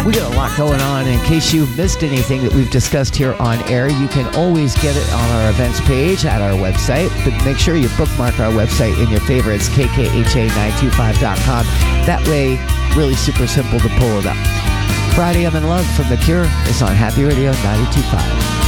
We got a lot going on. In case you've missed anything that we've discussed here on air, you can always get it on our events page at our website. But make sure you bookmark our website in your favorites, kkha925.com. That way, really super simple to pull it up. Friday I'm in Love from The Cure is on Happy Radio 92.5.